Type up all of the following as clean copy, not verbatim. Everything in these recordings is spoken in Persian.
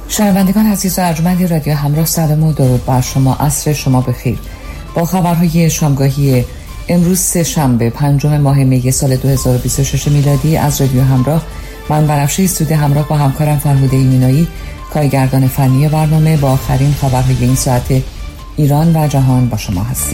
شنوندگان عزیز و ارجمند رادیو همراه، سلام و درود بر شما. عصر شما بخیر. با خبرهای شامگاهی امروز سه شنبه 5 ماه می سال 2026 میلادی از رادیو همراه، من بنفشه استودیو همراه با همکارم فرهوده ایمینایی، کارگردان فنی برنامه، با آخرین خبرهای این ساعت ایران و جهان با شما هستیم.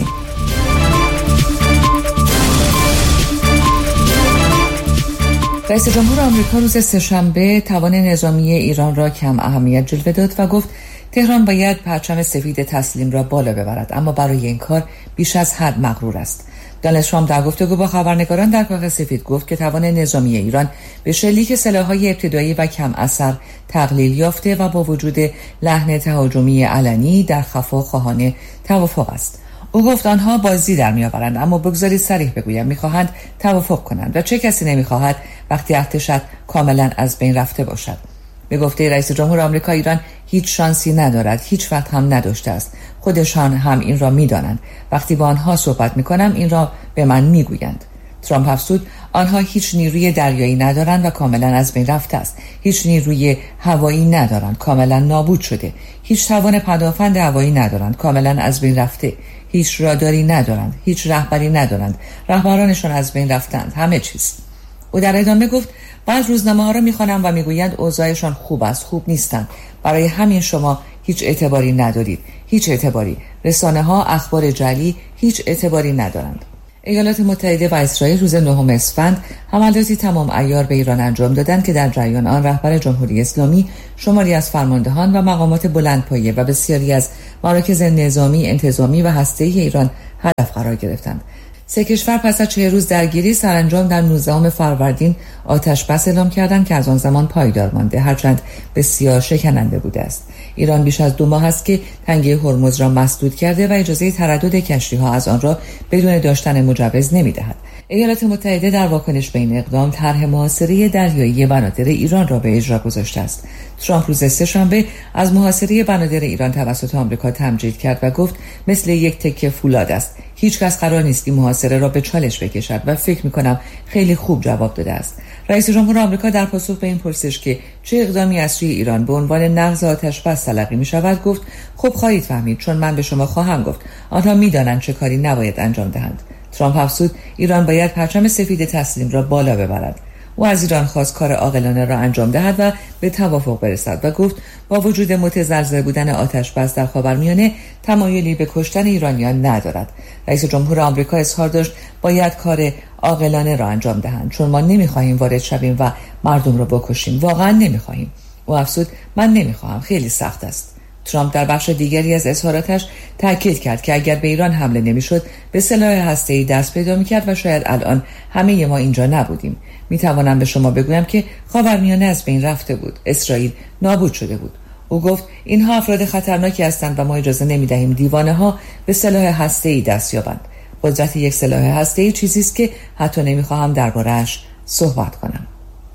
رئیس جمهور آمریکا روز سه‌شنبه توان نظامی ایران را کم اهمیت جلوه داد و گفت تهران باید پرچم سفید تسلیم را بالا ببرد، اما برای این کار بیش از حد مغرور است. دونالد ترامپ در گفتگو با خبرنگاران در کاخ سفید گفت که توان نظامی ایران به شلیک سلاح‌های ابتدایی و کم اثر تقلیل یافته و با وجود لحن تهاجمی علنی در خفا خواهان توافق است. او گفت آنها بازی در می‌آورند، اما بگذارید صریح بگویم می‌خواهند توافق کنند و چه کسی نمی‌خواهد وقتی ارتش کاملا از بین رفته باشد. به گفته رئیس جمهور آمریکا، ایران هیچ شانسی ندارد، هیچ وقت هم نداشته است. خودشان هم این را می‌دانند. وقتی با آنها صحبت می‌کنم این را به من می‌گویند. ترامپ افزود آنها هیچ نیروی دریایی ندارند و کاملا از بین رفته است. هیچ نیروی هوایی ندارند، کاملا نابود شده. هیچ توان پدافند هوایی ندارند، کاملا از بین رفته. هیچ راداری ندارند، هیچ رهبری ندارند، رهبرانشان از بین رفتند، همه چیز. او در ادامه گفت بعض روزنامه‌ها را می‌خوانم و می‌گویند اوضاعشان خوب است، خوب نیستند. برای همین شما هیچ اعتباری ندارید، هیچ اعتباری. رسانه‌ها اخبار جعلی هیچ اعتباری ندارند. ایالات متحده و اسرائیل روز 9 اسفند حملاتی تمام عیار به ایران انجام دادند که در جریان آن رهبر جمهوری اسلامی، شماری از فرماندهان و مقامات بلندپایه و بسیاری از مراکز نظامی، انتظامی و هسته‌ای ایران هدف قرار گرفتند. سه کشور پس از 40 روز درگیری سرانجام در 19 فروردین آتش بس اعلام کردند که از آن زمان پایدار مانده، هرچند بسیار شکننده بوده است. ایران بیش از 2 ماه است که تنگه هرمز را مسدود کرده و اجازه تردد کشتی‌ها از آن را بدون داشتن مجوز نمی‌دهد. ایالات متحده در واکنش به این اقدام طرح محاصره دریایی بنادر ایران را به اجرا گذاشته است. ترامپ روز سه‌شنبه از محاصره بنادر ایران توسط آمریکا تمجید کرد و گفت مثل یک تکه فولاد است. هیچ کس قرار نیست این محاصره را به چالش بکشد و فکر می‌کنم خیلی خوب جواب داده است. رئیس جمهور آمریکا در پاسخ به این پرسش که چه اقدامی از سوی ایران به عنوان نقض آتش بس تلقی می‌شود گفت خب خواهید فهمید، چون من به شما خواهم گفت. آنها می‌دانند چه کاری نباید انجام دهند. ترامپ افزود ایران باید پرچم سفید تسلیم را بالا ببرد. او از ایران خواست کار عاقلانه را انجام دهد و به توافق برسد و گفت با وجود متزلزل بودن آتش بس در خاورمیانه تمایلی به کشتن ایرانیان ندارد. رئیس جمهور آمریکا اظهار داشت باید کار عاقلانه را انجام دهند، چون ما نمی‌خواهیم وارد شویم و مردم را بکشیم. واقعا نمی‌خواهیم. او افزود من نمی‌خواهم، خیلی سخت است. ترامپ در بخش دیگری از اظهاراتش تاکید کرد که اگر به ایران حمله نمی‌شد به سلاح هسته‌ای دست پیدا می‌کرد و شاید الان همه ما اینجا نبودیم. می‌توانم به شما بگویم که خاورمیانه از بین رفته بود، اسرائیل نابود شده بود. او گفت اینها افراد خطرناکی هستند و ما اجازه نمی‌دهیم دیوانه‌ها به سلاح هسته‌ای دست یابند. قدرت یک سلاح هسته‌ای چیزی است که حتی نمی‌خواهم درباره‌اش صحبت کنم.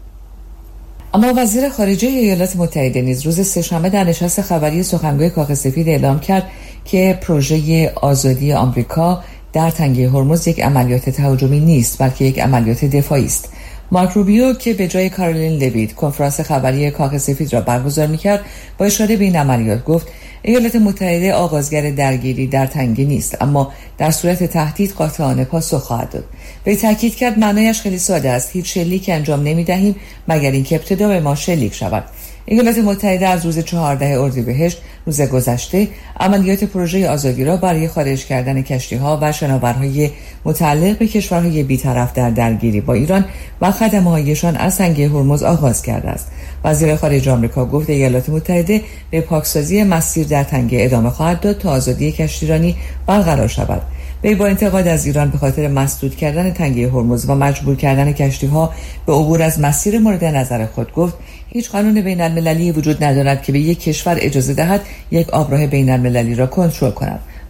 اما وزیر خارجه ایالات متحده نیز روز سه‌شنبه در نشست خبری سخنگوی کاخ سفید اعلام کرد که پروژه آزادی آمریکا در تنگه هرمز یک عملیات تهاجمی نیست، بلکه یک عملیات دفاعی است. مارک روبیو که به جای کارولین لویت کنفرانس خبری کاخ سفید را برگزار می‌کرد، با اشاره به این عملیات گفت ایالات متحده آغازگر درگیری در تنگه نیست، اما در صورت تهدید قاطعانه پاسخ خواهد داد. به تاکید کرد معنایش خیلی ساده است، هیچ شلیک انجام نمی‌دهیم مگر اینکه ابتدا به ما شلیک شود. ایالات متحده از روز 14 اردیبهشت روز گذشته عملیات پروژه آزادی را برای خارج کردن کشتی‌ها و شناورهای متعلق به کشورهای بی‌طرف در درگیری با ایران و خدمه‌هایشان از تنگه هرمز آغاز کرده است. وزیر خارجه آمریکا گفت ایالات متحده به پاکسازی مسیر در تنگه ادامه خواهد داد تا آزادی کشتیرانی برقرار شود. وی با انتقاد از ایران به خاطر مسدود کردن تنگه هرمز و مجبور کردن کشتی‌ها به عبور از مسیر مورد نظر خود گفت هیچ قانون بین‌المللی وجود ندارد که به یک کشور اجازه دهد یک آبراه بین‌المللی را کنترل کند.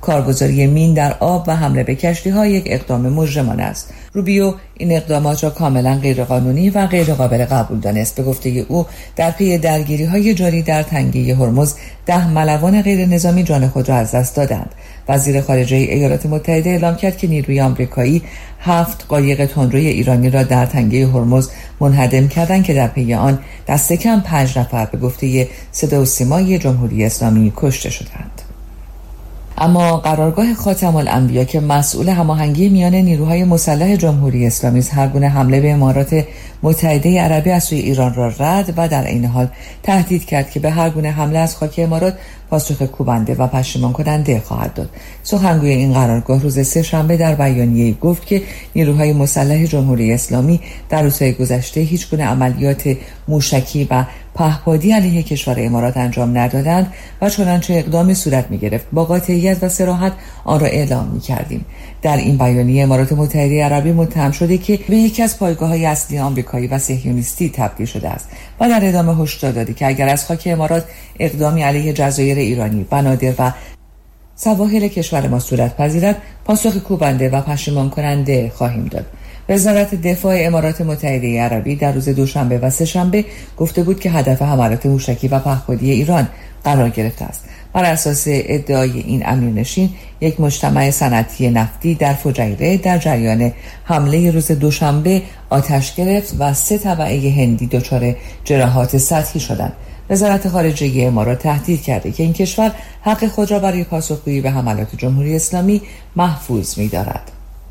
کارگزاری مین در آب و حمله به کشتی‌ها یک اقدام مجرمانه است. روبیو این اقدامات را کاملا غیرقانونی و غیرقابل قبول دانست. به گفته او در پی درگیری‌های جاری در تنگه هرمز 10 ملوان غیر نظامی جان خود را از دست دادند. وزیر خارجه ایالات متحده اعلام کرد که نیروی آمریکایی 7 قایق تندروی ایرانی را در تنگه هرمز منهدم کردند که در پی آن دست کم 5 نفر به گفته صدا و سیمای جمهوری اسلامی کشته شدند. اما قرارگاه خاتم الانبیا که مسئول هماهنگی میان نیروهای مسلح جمهوری اسلامی است هر گونه حمله به امارات متحده عربی از سوی ایران را رد و در این حال تهدید کرد که به هر گونه حمله از خاک امارات پاسخ کوبنده و پشیمان کننده خواهد داد. سخنگوی این قرارگاه روز سه‌شنبه در بیانیه‌ای گفت که نیروهای مسلح جمهوری اسلامی در روزهای گذشته هیچ گونه عملیات موشکی و پهپادی علیه کشور امارات انجام ندادند و چنانچه اقدامی صورت می‌گرفت با قاطعیت و صراحت آن را اعلام می‌کردیم. در این بیانیه امارات متحده عربی متهم شده که به یکی از پایگاه‌های اصلی آمریکایی و صهیونیستی تبدیل شده است و در ادامه هشدار داده که اگر از خاک امارات اقدامی علیه جزایر ایرانی، بنادر و سواحل کشور ما صورت پذیرد، پاسخ کوبنده و پشیمان کننده خواهیم داد. وزارت دفاع امارات متحده عربی در روز دوشنبه و سه‌شنبه گفته بود که هدف حملات موشکی و پهپادی ایران قرار گرفته است. بر اساس ادعای این امیرنشین، یک مجتمع صنعتی نفتی در فجیره در جریان حمله روز دوشنبه آتش گرفت و 3 تبعه هندی دچار جراحات سطحی شدند. وزارت خارجه امارات تهدید کرده که این کشور حق خود را برای پاسخگویی به حملات جمهوری اسلامی محفوظ می‌دارد.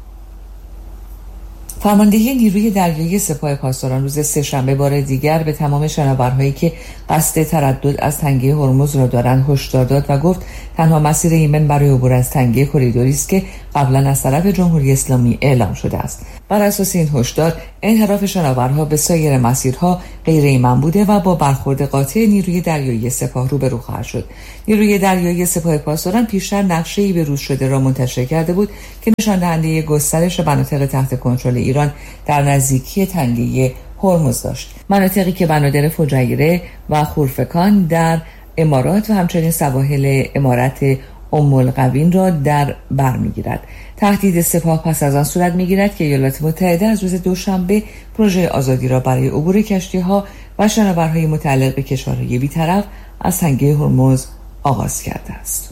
فرماندهی نیروی دریایی سپاه پاسداران روز سه‌شنبه بار دیگر به تمام شناورهایی که قصد تردد از تنگه هرمز را دارند هشدار داد و گفت تنها مسیر ایمن برای عبور از تنگه کریدوری است که قبلا از طرف جمهوری اسلامی اعلام شده است. بر اساس این هشدار انحراف شناورها به سایر مسیرها غیر ایمن بوده و با برخورد قاطع نیروی دریایی سپاه روبرو خواهد شد. نیروی دریایی سپاه پاسداران پیشتر نقشه‌ای بروز شده را منتشر کرده بود که نشان دهنده گسترش مناطق تحت کنترل ایران در نزدیکی تنگه هرمز داشت. مناطقی که بنادر فجیره و خورفکان در امارات و همچنین سواحل امارت ام القوین را در بر می‌گیرد. تهدید سپاه پس از آن صورت می‌گیرد که ایالات متحده از روز دوشنبه پروژه آزادی را برای عبور کشتی‌ها و شناورهای متعلق به کشورهای بی‌طرف از تنگه هرمز آغاز کرده است.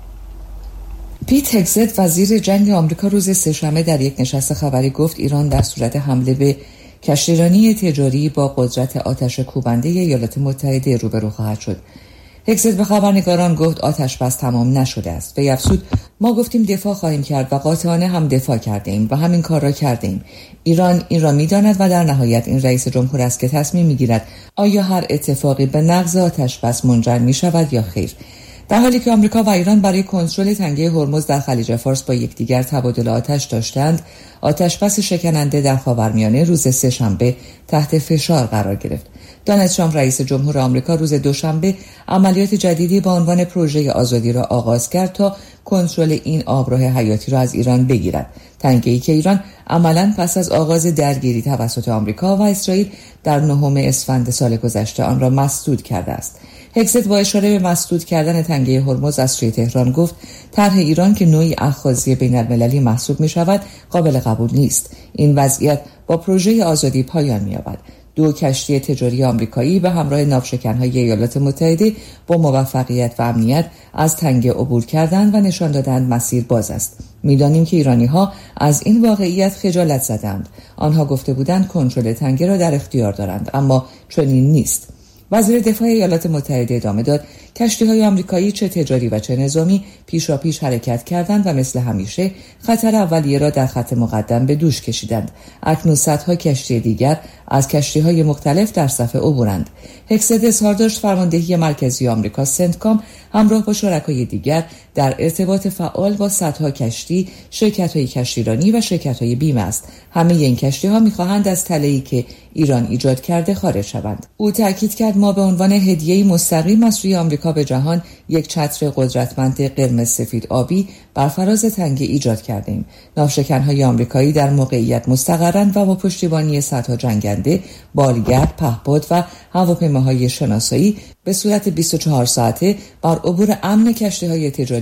پیت هگزت وزیر جنگ آمریکا روز سه‌شنبه در یک نشست خبری گفت ایران در صورت حمله به کشتیرانی تجاری با قدرت آتش کوبنده ایالات متحده روبرو خواهد شد. هگزت به خبرنگاران گفت آتش بس تمام نشده است. وی افزود ما گفتیم دفاع خواهیم کرد و قاطعانه هم دفاع کرده ایم و همین کار را کرده ایم. ایران این را می‌داند و در نهایت این رئیس جمهور است که تصمیم می‌گیرد آیا هر اتفاقی به نقض آتش بس منجر می‌شود یا خیر. در حالی که آمریکا و ایران برای کنترل تنگه هرمز در خلیج فارس با یکدیگر تبادل آتش داشتند، آتش‌بس شکننده در خاورمیانه روز سه‌شنبه تحت فشار قرار گرفت. دونالد ترامپ رئیس جمهور آمریکا روز دوشنبه عملیات جدیدی با عنوان پروژه آزادی را آغاز کرد تا کنترل این آبراه حیاتی را از ایران بگیرد. تنگه‌ای که ایران عملاً پس از آغاز درگیری توسط آمریکا و اسرائیل در 9 اسفند سال گذشته آن را مسدود کرده است. هگزت با اشاره به مسدود کردن تنگه هرمز از سوی تهران گفت طرح ایران که نوعی اخاذی بین‌المللی محسوب می‌شود قابل قبول نیست. این وضعیت با پروژه آزادی پایان می‌یابد. 2 کشتی تجاری آمریکایی به همراه ناوشکن‌های ایالات متحده با موفقیت و امنیت از تنگه عبور کردند و نشان دادند مسیر باز است. می‌دانیم که ایرانی‌ها از این واقعیت خجالت زدند. آنها گفته بودند کنترل تنگه را در اختیار دارند، اما چنین نیست. وزیر دفاع ایالات متحده ادامه داد کشتی‌های آمریکایی چه تجاری و چه نظامی پیشاپیش حرکت کردند و مثل همیشه خطر اولیه را در خط مقدم به دوش کشیدند. اکنون صدها کشتی دیگر از کشتی‌های مختلف در صف عبورند. هگزت اظهار داشت فرماندهی مرکزی آمریکا سنتکام همراه با شرکای دیگر در ارتباط فعال با صدها کشتی، شرکت‌های کشتیرانی و شرکت‌های بیمه است. همه این کشتی‌ها می‌خواهند از تله‌ای که ایران ایجاد کرده خارج شوند. او تاکید کرد ما به عنوان هدیه‌ای مستقیم از سوی آمریکا به جهان یک چتر قدرتمند قرمز سفید آبی بر فراز تنگه ایجاد کردیم. ناوشکن‌های آمریکایی در موقعیت مستقرند و با پشتیبانی صدها جنگنده، بالگرد، پهپاد و هواپیماهای شناسایی به صورت 24 ساعته بر عبور امن کشتی‌های تجاری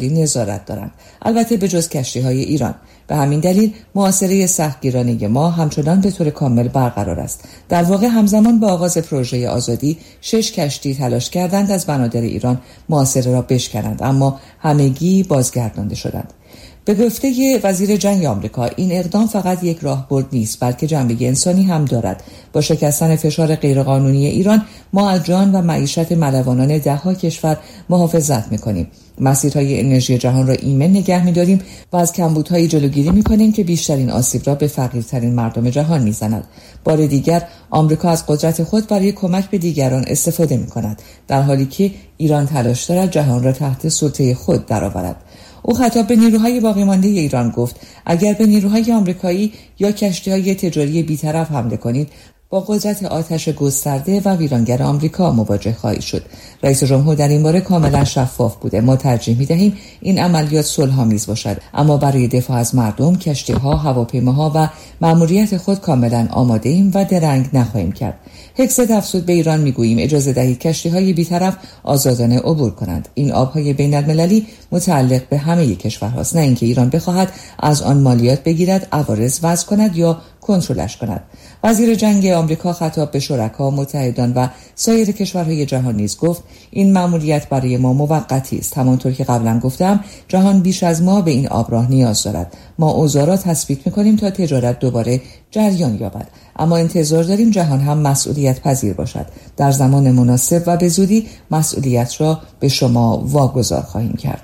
کشوری نظارت دارند، البته به جز کشتی‌های ایران. به همین دلیل محاصره سختگیرانه ما همچنان به طور کامل برقرار است. در واقع همزمان با آغاز پروژه آزادی 6 کشتی تلاش کردند از بنادر ایران محاصره را بشکنند، اما همگی بازگردانده شدند. به گفته وزیر جنگ آمریکا، این اقدام فقط یک راهبرد نیست بلکه جنبه انسانی هم دارد. با شکستن فشار غیرقانونی ایران ما از جان و معیشت ملوانان ده‌ها کشور محافظت می‌کنیم. مسیرهای انرژی جهان را ایمن نگه می‌داریم و از کمبودهای جلوگیری می‌کنیم که بیشترین آسیب را به فقیرترین مردم جهان می‌زند. بار دیگر آمریکا از قدرت خود برای کمک به دیگران استفاده می‌کند، در حالی که ایران تلاش دارد جهان را تحت سلطه خود درآورد. او خطاب به نیروهای باقی مانده ایران گفت: اگر به نیروهای آمریکایی یا کشتی‌های تجاری بی‌طرف حمله کنید، با قدرت آتش گسترده و ویرانگر آمریکا مواجه خواهید شد. رئیس جمهور در این باره کاملا شفاف بوده. ما ترجیح می‌دهیم این عملیات صلح‌آمیز باشد، اما برای دفاع از مردم، کشتی‌ها، هواپیماها و مأموریت خود کاملا آماده ایم و درنگ نخواهیم کرد. هکست افزود: به ایران میگوییم اجازه دهید کشتی‌های بی‌طرف آزادانه عبور کنند. این آب‌های بین‌المللی متعلق به همه کشورهاست، نه اینکه ایران بخواهد از آن مالیات بگیرد، عوارض وضع کند یا کنترلش کند. وزیر جنگ آمریکا خطاب به شرکا، متحدان و سایر کشورهای جهان نیز گفت: این مأموریت برای ما موقتی است. همانطور که قبلا گفتم، جهان بیش از ما به این آبراه نیاز دارد. ما اوضاع را تثبیت می‌کنیم تا تجارت دوباره جریان یابد، اما انتظار داریم جهان هم مسئولیت پذیر باشد. در زمان مناسب و به زودی مسئولیت را به شما واگذار خواهیم کرد.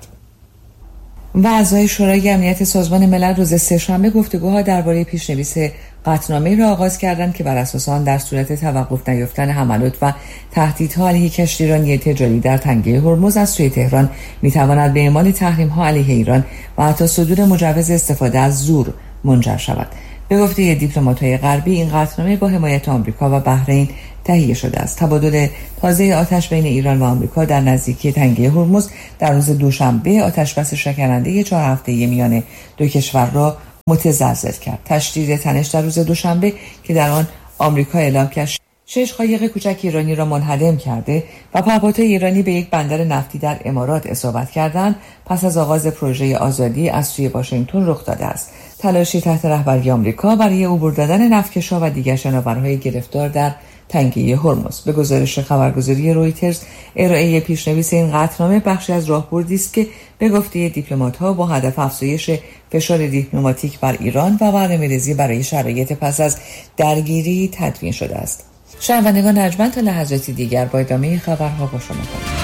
و اعضای شورای امنیت سازمان ملل روز سه‌شنبه گفتگوها درباره پیشنویس قطعنامه‌ای را آغاز کردند که بر اساس آن در صورت توقف نیافتن حملات و تهدیدها علیه کشتیرانی تجاری در تنگه هرمز از سوی تهران می‌تواند به اعمال تحریم‌ها علیه ایران و حتی صدور مجوز استفاده از زور منجر شود. به گفته دیپلمات‌های غربی، این قطعنامه با حمایت آمریکا و بحرین تهیه شده است. تبادل تازه آتش بین ایران و آمریکا در نزدیکی تنگه هرمز در روز دوشنبه آتشبس شکننده 4 هفته‌ای میان دو کشور را متزلزل کرد. تشدید تنش در روز دوشنبه که در آن آمریکا اعلام کرد 6 قایق کوچک ایرانی را منهدم کرده و پهپادهای ایرانی به یک بندر نفتی در امارات اصابت کردند، پس از آغاز پروژه آزادی از سوی واشنگتن رخ داده است. تلاشی تحت رهبری آمریکا برای عبور دادن نفتکش‌ها و دیگر شناورهای گرفتار در تنگه هرمز. به گزارش خبرگزاری رویترز، ارائه پیشنویس این قطعنامه بخشی از راهبردی است که به گفته دیپلمات‌ها با هدف افزایش فشار دیپلماتیک بر ایران و برنامه‌ریزی برای شرایط پس از درگیری تدوین شده است. شنوندگان ارجمند، تا لحظاتی دیگر با ادامه خبرها با شما خواهیم.